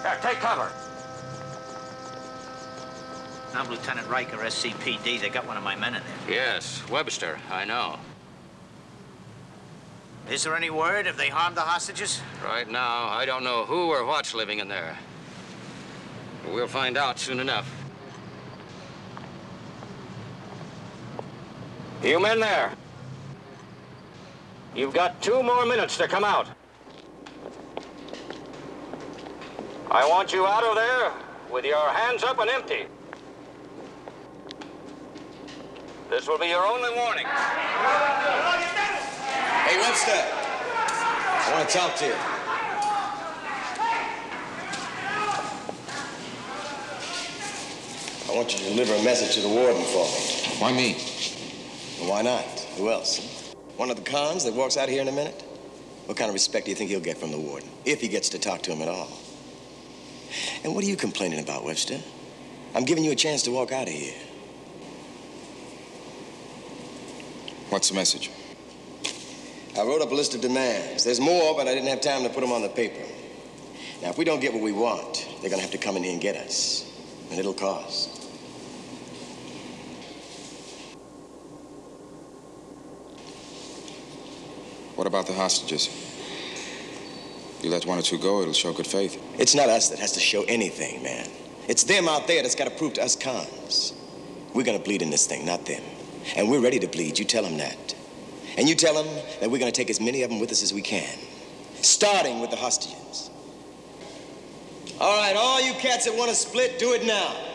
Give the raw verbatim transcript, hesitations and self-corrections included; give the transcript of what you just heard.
Yeah, take cover. I'm Lieutenant Riker, S C P D. They got one of my men in there. Yes, Webster, I know. Is there any word if they harmed the hostages? Right now, I don't know who or what's living in there. We'll find out soon enough. You men there. You've got two more minutes to come out. I want you out of there with your hands up and empty. This will be your only warning. Hey, Webster. I want to talk to you. I want you to deliver a message to the warden for me. Why me? Well, why not? Who else? One of the cons that walks out here in a minute? What kind of respect do you think he'll get from the warden, if he gets to talk to him at all? And what are you complaining about, Webster? I'm giving you a chance to walk out of here. What's the message? I wrote up a list of demands. There's more, but I didn't have time to put them on the paper. Now, if we don't get what we want, they're gonna have to come in here and get us. And it'll cost. What about the hostages? You let one or two go, it'll show good faith. It's not us that has to show anything, man. It's them out there that's got to prove to us cons. We're gonna bleed in this thing, not them. And we're ready to bleed. You tell them that. And you tell them that we're gonna take as many of them with us as we can. Starting with the hostages. All right, all you cats that want to split, do it now.